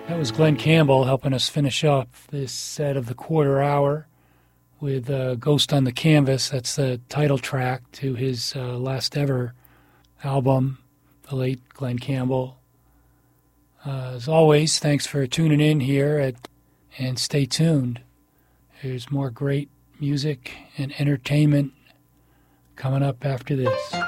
That was Glenn Campbell helping us finish up this set of the quarter hour with Ghost on the Canvas. That's the title track to his last ever album, the late Glenn Campbell. As always, thanks for tuning in here and stay tuned. There's more great music and entertainment coming up after this.